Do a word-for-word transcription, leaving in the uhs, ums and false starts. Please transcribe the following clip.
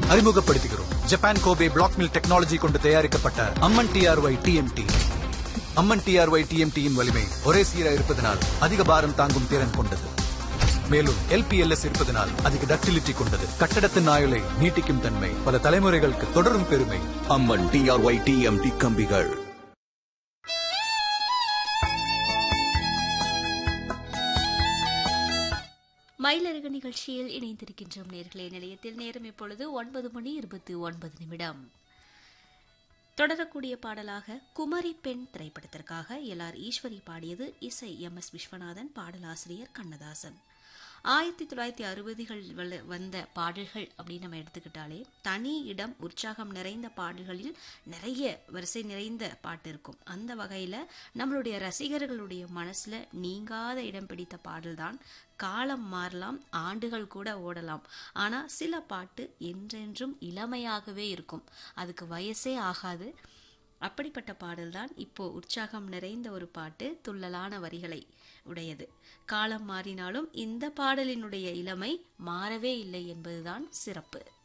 அறிமுகப்படுத்துகிறோம். Japan Kobe black mill technology கொண்டு தயாரிக்கப்பட்ட அம்மன் டிஆர்ஒய் டிஎம்டி. அம்மன் டிஆர்ஒய் டிஎம்டியின் வலிமை ஒரே சீராக இருப்பதனால் அதிக பாரம் தாங்கும் திறன் கொண்டது. மேலும் எல்பிஎல்எஸ் இருப்பதனால் அதிக டக்டிலிட்டி கொண்டது. கட்டடத்தின் ஆயுளை நீட்டிக்கும் தன்மை, பல தலைமுறைகளுக்கு தொடரும் பெருமை. அம்மன் டிஆர்ஒய் டிஎம்டி கம்பிகள். மயிலருகு நிகழ்ச்சியில் இணைந்திருக்கின்றோம் நேர்களே. நிலையத்தில் நேரம் இப்பொழுது ஒன்பது மணி இருபத்தி ஒன்பது நிமிடம். தொடரக்கூடிய பாடலாக குமரி பெண் திரைப்படத்திற்காக எல் ஆர் ஈஸ்வரி பாடியது. இசை எம் எஸ் விஸ்வநாதன், பாடலாசிரியர் கண்ணதாசன். ஆயிரத்தி தொள்ளாயிரத்தி அறுபதுகள் வந்த பாடல்கள் அப்படின்னு நம்ம எடுத்துக்கிட்டாலே தனி இடம், உற்சாகம் நிறைந்த பாடல்களில் நிறைய வரிசை நிறைந்த பாட்டு இருக்கும். அந்த வகையில் நம்மளுடைய ரசிகர்களுடைய மனசுல நீங்காத இடம் பிடித்த பாடல்தான். காலம் மாறலாம், ஆண்டுகள் கூட ஓடலாம், ஆனா சில பாட்டு என்றென்றும் இளமையாகவே இருக்கும். அதுக்கு வயசே ஆகாது. அப்படிப்பட்ட பாடல்தான் இப்போ உற்சாகம் நிறைந்த ஒரு பாட்டு, துள்ளலான வரிகளை உடையது. காலம் மாறினாலும் இந்த பாடலினுடைய இளமை மாறவே இல்லை என்பதுதான் சிறப்பு.